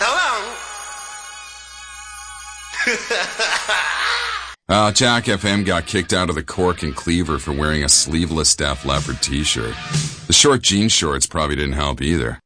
Hello? Jack FM got kicked out of the Cork and Cleaver for wearing a sleeveless Def Leppard t-shirt. The short jean shorts probably didn't help either.